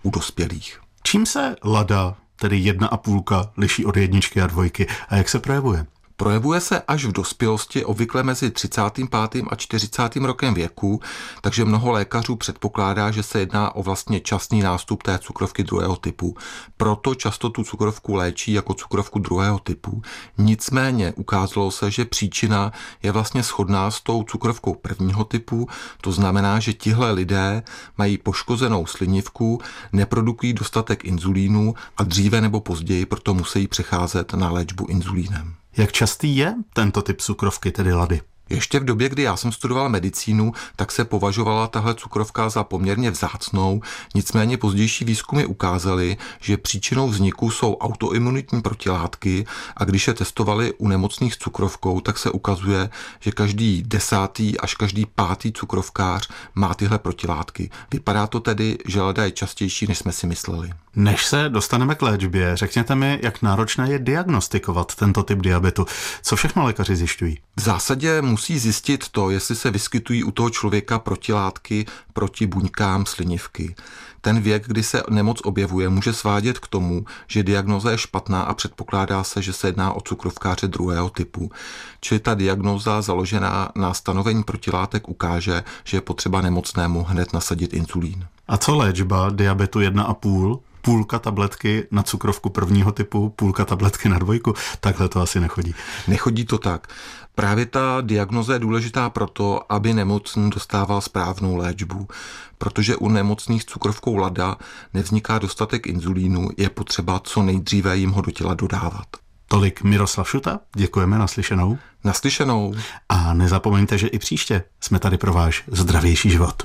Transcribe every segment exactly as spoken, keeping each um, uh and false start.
u dospělých. Čím se Lada, tedy jedna a půlka, liší od jedničky a dvojky a jak se projevuje? Projevuje se až v dospělosti, obvykle mezi třicátým pátým a čtyřicátým rokem věku, takže mnoho lékařů předpokládá, že se jedná o vlastně časný nástup té cukrovky druhého typu. Proto často tu cukrovku léčí jako cukrovku druhého typu. Nicméně ukázalo se, že příčina je vlastně shodná s tou cukrovkou prvního typu, to znamená, že tihle lidé mají poškozenou slinivku, neprodukují dostatek inzulínu a dříve nebo později proto musí přecházet na léčbu inzulínem. Jak častý je tento typ cukrovky, tedy Lady? Ještě v době, kdy já jsem studoval medicínu, tak se považovala tahle cukrovka za poměrně vzácnou, nicméně pozdější výzkumy ukázaly, že příčinou vzniku jsou autoimunitní protilátky a když je testovali u nemocných s cukrovkou, tak se ukazuje, že každý desátý až každý pátý cukrovkář má tyhle protilátky. Vypadá to tedy, že Lada je častější, než jsme si mysleli. Než se dostaneme k léčbě, řekněte mi, jak náročné je diagnostikovat tento typ diabetu. Co všechno lékaři zjišťují? V zásadě musí zjistit to, jestli se vyskytují u toho člověka protilátky proti buňkám slinivky. Ten věk, kdy se nemoc objevuje, může svádět k tomu, že diagnóza je špatná a předpokládá se, že se jedná o cukrovkáře druhého typu. Čili ta diagnóza založená na stanovení protilátek ukáže, že je potřeba nemocnému hned nasadit inzulín. A co léčba diabetu jedna a půl? Půlka tabletky na cukrovku prvního typu, půlka tabletky na dvojku. Takhle to asi nechodí. Nechodí to tak. Právě ta diagnoza je důležitá proto, aby nemocný dostával správnou léčbu. Protože u nemocných s cukrovkou Lada nevzniká dostatek inzulínu, je potřeba co nejdříve jim ho do těla dodávat. Tolik Miroslav Šuta, děkujeme, naslyšenou. Naslyšenou. A nezapomeňte, že i příště jsme tady pro váš zdravější život.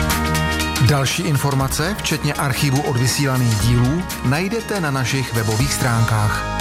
Další informace, včetně archivu odvysílaných dílů, najdete na našich webových stránkách.